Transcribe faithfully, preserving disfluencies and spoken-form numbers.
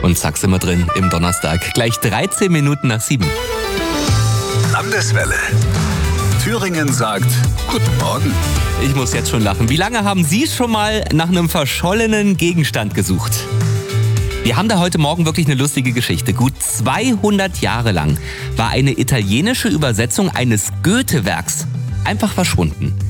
Und zack sind wir drin im Donnerstag. Gleich dreizehn Minuten nach sieben. Landeswelle. Thüringen sagt Guten Morgen. Ich muss jetzt schon lachen. Wie lange haben Sie schon mal nach einem verschollenen Gegenstand gesucht? Wir haben da heute Morgen wirklich eine lustige Geschichte. Gut zweihundert Jahre lang war eine italienische Übersetzung eines Goethe-Werks einfach verschwunden.